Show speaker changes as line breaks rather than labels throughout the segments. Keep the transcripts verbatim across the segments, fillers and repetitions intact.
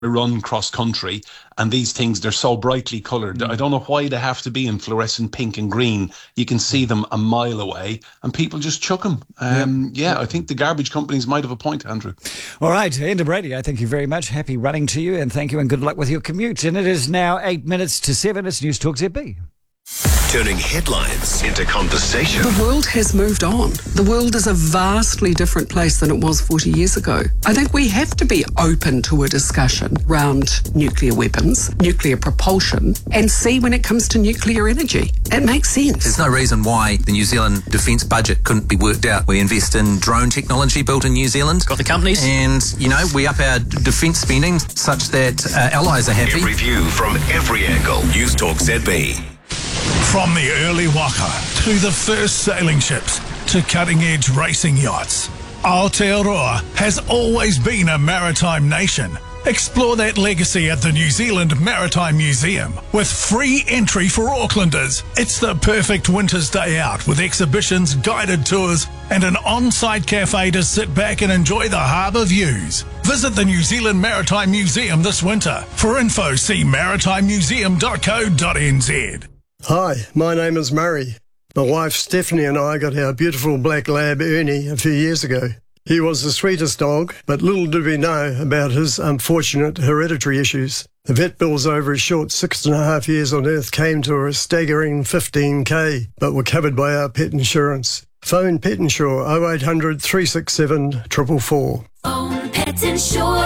run cross country, and these things, they're so brightly coloured. Mm. I don't know why they have to be in fluorescent pink and green. You can see them a mile away and people just chuck them. Um, yeah. yeah, I think the garbage companies might have a point, Andrew.
All right, Enda Brady, I thank you very much. Happy running to you, and thank you and good luck with your commute. And it is now eight minutes to seven. It's News Talk Z B.
Turning headlines into conversation.
The world has moved on. The world is a vastly different place than it was forty years ago. I think we have to be open to a discussion around nuclear weapons, nuclear propulsion, and see when it comes to nuclear energy. It makes sense.
There's no reason why the New Zealand defence budget couldn't be worked out. We invest in drone technology built in New Zealand.
Got the companies.
And, you know, we up our defence spending such that uh, allies are happy.
Every view from every angle. News Talk Z B.
From the early waka to the first sailing ships to cutting-edge racing yachts, Aotearoa has always been a maritime nation. Explore that legacy at the New Zealand Maritime Museum with free entry for Aucklanders. It's the perfect winter's day out with exhibitions, guided tours and an on-site cafe to sit back and enjoy the harbour views. Visit the New Zealand Maritime Museum this winter. For info, see maritime museum dot co dot n z.
Hi, my name is Murray. My wife Stephanie and I got our beautiful black lab Ernie a few years ago. He was the sweetest dog, but little did we know about his unfortunate hereditary issues. The vet bills over his short six and a half years on Earth came to a staggering fifteen K, but were covered by our pet insurance. Phone Pet Insure oh eight hundred, three six seven, four four four.
Phone Pet Insure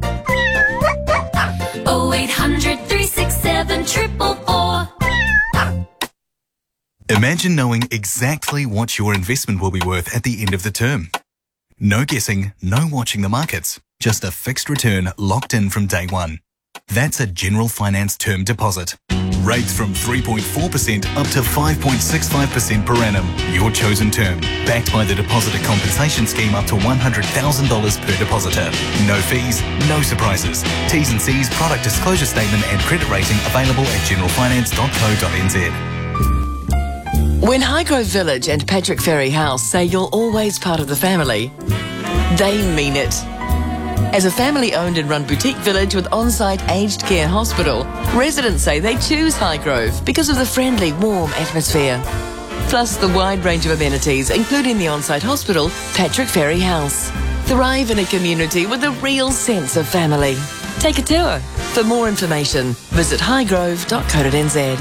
oh eight hundred, three six seven, four four four.
Imagine knowing exactly what your investment will be worth at the end of the term. No guessing, no watching the markets, just a fixed return locked in from day one. That's a General Finance term deposit. Rates from three point four percent up to five point six five percent per annum. Your chosen term, backed by the Depositor Compensation Scheme up to one hundred thousand dollars per depositor. No fees, no surprises. T's and C's, product disclosure statement and credit rating available at general finance dot co dot n z.
When Highgrove Village and Patrick Ferry House say you're always part of the family, they mean it. As a family-owned and run boutique village with on-site aged care hospital, residents say they choose Highgrove because of the friendly, warm atmosphere. Plus the wide range of amenities, including the on-site hospital, Patrick Ferry House. Thrive in a community with a real sense of family. Take a tour. For more information, visit highgrove dot co dot n z.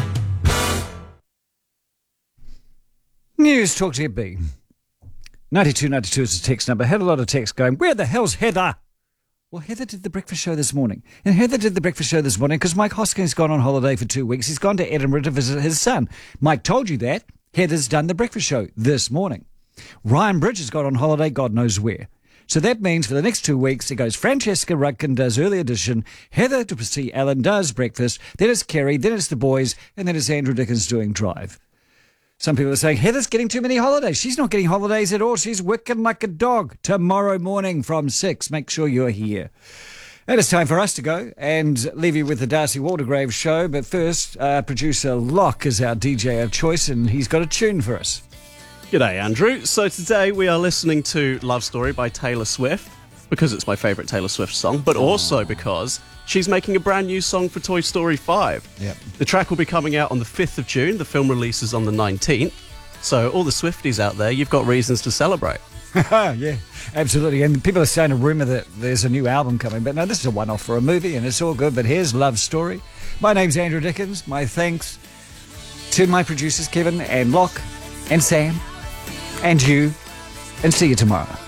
News Talk Z B. ninety-two ninety-two is the text number. Had a lot of text going, where the hell's Heather? Well, Heather did the breakfast show this morning. And Heather did the breakfast show this morning because Mike Hoskins gone on holiday for two weeks. He's gone to Edinburgh to visit his son. Mike told you that. Heather's done the breakfast show this morning. Ryan Bridges got on holiday, God knows where. So that means for the next two weeks, it goes Francesca Rudkin does Early Edition, Heather to see Alan does breakfast, then it's Kerry, then it's the boys, and then it's Andrew Dickens doing Drive. Some people are saying, Heather's getting too many holidays. She's not getting holidays at all. She's working like a dog. Tomorrow morning from six. Make sure you're here. And it's time for us to go and leave you with the Darcy Waldegrave show. But first, uh, producer Locke is our D J of choice, and he's got a tune for us.
G'day, Andrew. So today we are listening to Love Story by Taylor Swift, because it's my favourite Taylor Swift song, but also because she's making a brand new song for Toy Story five.
Yep.
The track will be coming out on the fifth of June. The film releases on the nineteenth. So all the Swifties out there, you've got reasons to celebrate.
Yeah, absolutely. And people are starting to rumour that there's a new album coming. But no, this is a one-off for a movie, and it's all good. But here's Love Story. My name's Andrew Dickens. My thanks to my producers, Kevin and Locke and Sam and you. And see you tomorrow.